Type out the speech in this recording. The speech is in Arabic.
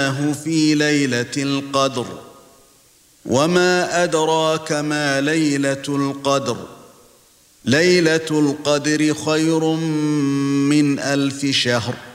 أنزلناه في ليلة القدر وما أدراك ما ليلة القدر ليلة القدر خير من 1000 شهر